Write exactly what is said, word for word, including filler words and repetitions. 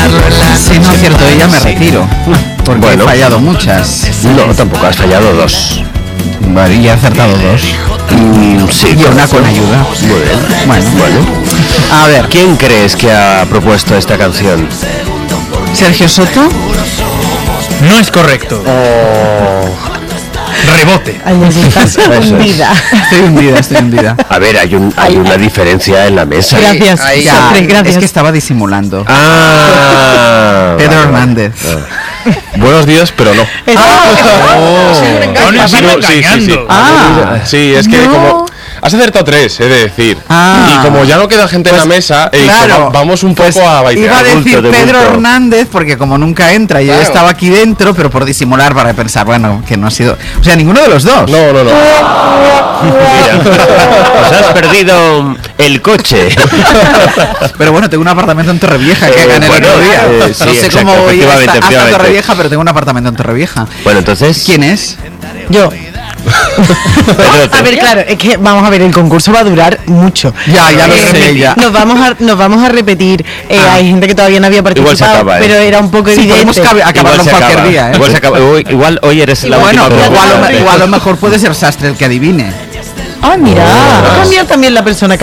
Si no acierto ella, me retiro. Porque Bueno. he fallado muchas. No, tampoco, has fallado dos. Vale, y he acertado dos. Mm, sí, Y una con ayuda. Muy bien. Bueno, Bueno. a ver, ¿Quién crees que ha propuesto esta canción? Sergio Soto. No es correcto. Oh. Rebote. Ay, estás Eso es. hundida. Estoy hundida, estoy hundida. A ver, hay, un, hay una diferencia en la mesa. Gracias, Ahí, ya, Sofre, gracias. es que estaba disimulando. Ah, Pedro vale, vale. Hernández. Buenos días, pero no. Es- Aún así Pero- sí, sí, engañando. sí. Ah. Sí, es que No. como... Has acertado tres, he de decir. Ah. Y como ya no queda gente en la mesa, he dicho, Claro, va- vamos un poco pues, a bailar. iba a De decir bulto, de Pedro bulto. Hernández porque como nunca entra y yo Claro. estaba aquí dentro, pero por disimular para pensar, bueno, que no ha sido, o sea, ninguno de los dos. No, no, no. Os has perdido el coche. Pero bueno, tengo un apartamento en Torrevieja que Eh, gané bueno, el otro día. eh, sí, no sé exacto, cómo voy hasta, efectivamente, hasta efectivamente. Torrevieja, pero tengo un apartamento en Torrevieja. Bueno, entonces... ¿Quién es? Yo. A ver, claro, es que vamos a ver, el concurso va a durar mucho. Ya, ya lo Eh, sé, ya. Nos vamos a, nos vamos a repetir. Eh, Ah. Hay gente que todavía no había Igual se participado, acaba, ¿eh? pero era un poco Sí, podemos evidente. cabe- acabarlo Igual se cualquier acaba. día, ¿eh? Igual, se acaba. Hoy- igual hoy eres la Bueno, última. igual, pregunta. igual a lo mejor puede ser Sastre el que adivine. Ah, mira, va a cambiar también la persona que